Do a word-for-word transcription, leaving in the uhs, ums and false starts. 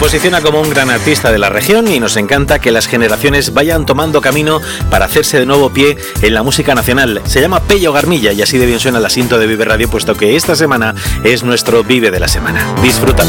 posiciona como un gran artista de la región y nos encanta que las generaciones vayan tomando camino para hacerse de nuevo pie en la música nacional. Se llama Pello Garmilla y así de bien suena el asiento de Vive Radio, puesto que esta semana es nuestro Vive de la semana. Disfruta.